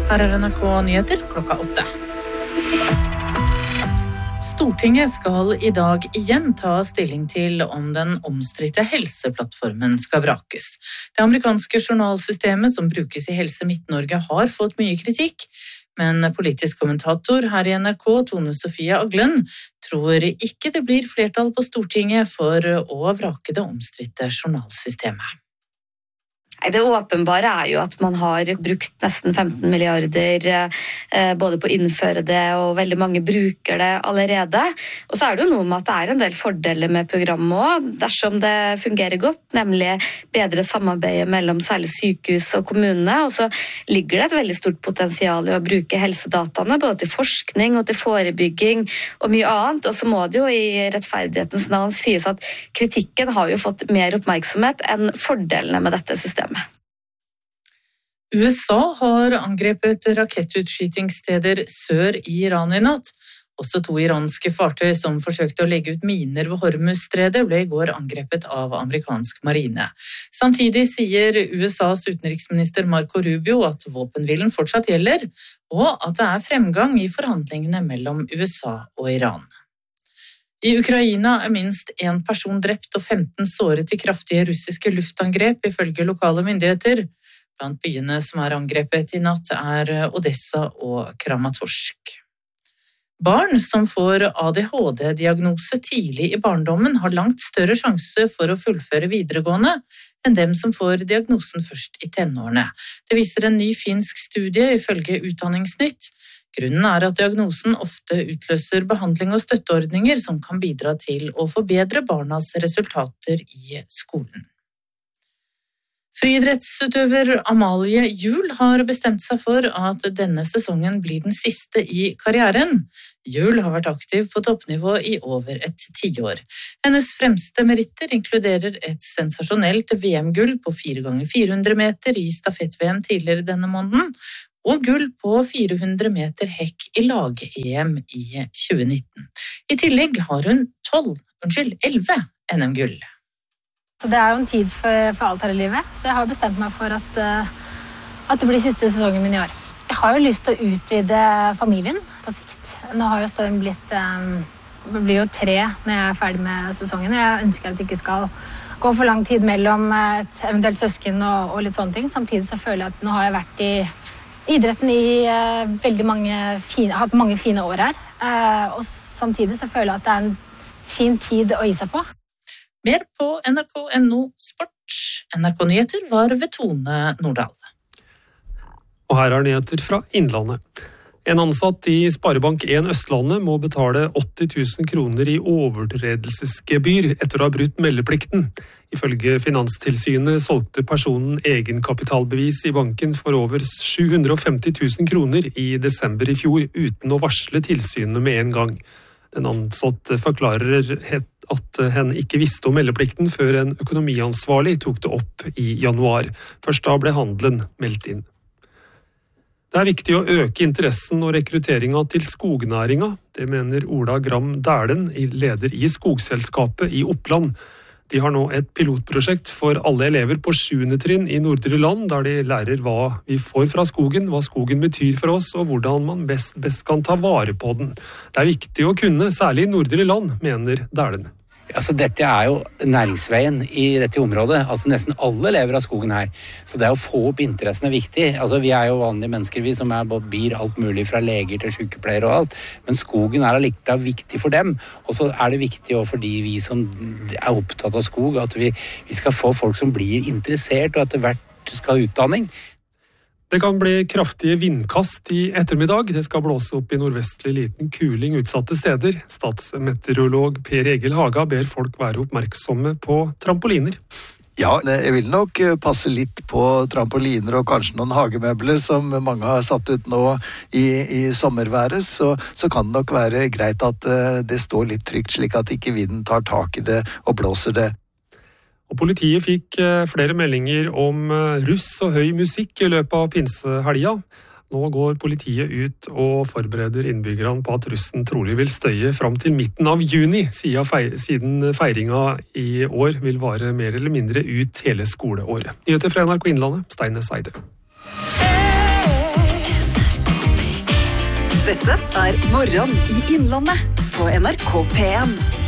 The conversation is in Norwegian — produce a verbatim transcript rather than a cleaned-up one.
Her er N R K Nyheter klokka åtte. Stortinget skal i dag igjen ta stilling til om den omstridte helseplattformen skal vrakes. Det amerikanske journalsystemet som brukes i Helse Midt-Norge har fått mye kritikk, men politisk kommentator her i N R K, Tone Sofie Aglen, tror ikke det blir flertall på Stortinget for å vrake det omstridte journalsystemet. Det åpenbare er jo at man har brukt nesten femten milliarder eh, både på å innføre det, og veldig mange bruker det allerede. Og så er det jo noe med at det er en del fordeler med programmet også, dersom det fungerer godt, nemlig bedre samarbeid mellom særlig sykehus og kommunene. Og så ligger det et veldig stort potensial i å bruke helsedataene, både til forskning og til forebygging og mye annet. Og så må det jo i rettferdighetens navn sies at kritikken har jo fått mer oppmerksomhet enn fordelene med dette systemet. U S A har angrepet rakettutskytingssteder sør i Iran i natt. Også to iranske fartøy som forsøkte å legge ut miner ved Hormuzstredet ble i går angrepet av amerikansk marine. Samtidig sier U S As utenriksminister Marco Rubio at våpenhvilen fortsatt gjelder, og at det er fremgang i forhandlingene mellom U S A og Iran. I Ukraina er minst én person drept og femten såret i kraftige russiske luftangrep, ifølge lokale myndigheter. Blant byene som er angrepet i natt er Odessa og Kramatorsk. Barn som får A D H D-diagnose tidlig i barndommen har langt større sjanse for å fullføre videregående enn dem som får diagnosen først i tenårene. Det viser en ny finsk studie ifølge Utdanningsnytt. Grunnen er at diagnosen ofte utløser behandling og støtteordninger som kan bidra til å forbedre barnas resultater i skolen. Friidrettsutøver Amalie Juel har bestemt seg for at denne sesongen blir den siste i karrieren. Juel har vært aktiv på toppnivå i over et tiår. Hennes fremste meritter inkluderer et sensasjonelt V M-gull på fire ganger fire hundre meter i stafett-V M tidligere denne måneden, og gull på fire hundre meter hekk i lag-E M i tjue nitten. I tillegg har hun tolv, unnskyld, elleve N M-gull. Så det er jo en tid for, for alt her i livet, så jeg har bestemt meg for at, uh, at det blir siste sesongen min i år. Jeg har jo lyst til å utvide familien på sikt. Nå har jo Storm blitt, um, det blir jo tre når jeg er ferdig med sesongen, og jeg ønsker at det ikke skal gå for lang tid mellom et eventuelt søsken og, og litt sånne ting. Samtidig så føler jeg at nå har jeg vært i idretten i uh, veldig mange fine, hatt mange fine år her, uh, og samtidig så føler jeg at det er en fin tid å gi seg på. Mer på N R K punktum N O Sport. N R K Nyheter var ved Tone Nordahl. Og her er nyheter fra Innlandet. En ansatt i Sparebank en Østlandet må betale åtti tusen kroner i overtredelsesgebyr etter å ha brutt meldeplikten. Ifølge Finanstilsynet solgte personen egenkapitalbevis i banken for over sju hundre og femti tusen kroner i desember i fjor, uten å varsle tilsynet med en gang. Den ansatte forklarer at hen ikke visste om meldeplikten før en økonomiansvarlig tok det opp i januar. Først da ble handelen meldt inn. Det er viktig å øke interessen og rekrutteringen til skognæringa. Det mener Ola Gram Dæhlen, leder i Skogselskapet i Oppland. De har nå et pilotprosjekt for alle elever på sjuende trinn i Nordre Land, der de lærer hva vi får fra skogen, hva skogen betyr for oss, og hvordan man best, best kan ta vare på den. Det er viktig å kunne, særlig i Nordre Land, mener Dæhlen. Altså, dette er jo næringsveien i dette området. Altså, nesten alle lever av skogen her. Så det å få opp interessen er viktig. Altså, vi er jo vanlige mennesker, vi som er både byr alt mulig fra leger til sykepleiere og alt. Men skogen er allikevel viktig for dem. Og så er det viktig også fordi vi som er opptatt av skog, at vi, vi skal få folk som blir interessert og etter hvert skal ha utdanning. Det kan bli kraftige vindkast i ettermiddag. Det skal blåse opp i nordvestlig liten kuling utsatte steder. Statsmeteorolog Per Egil Haga ber folk være oppmerksomme på trampoliner. Ja, jeg vil nok passe litt på trampoliner og kanskje noen hagemøbler som mange har satt ut nå i, i sommerværet, så, så kan det nok være greit at det står litt trygt slik at ikke vinden tar tak i det og blåser det. Og politiet fikk flere meldinger om russ og høy musikk i løpet av pinsehelga. Nå går politiet ut og forbereder innbyggerne på at russen trolig vil støye fram til midten av juni, siden feiringa i år vil vare mer eller mindre ut hele skoleåret. Nyheter fra N R K Innlandet, Steine Seide. Dette er Morgen i Innlandet på N R K P en.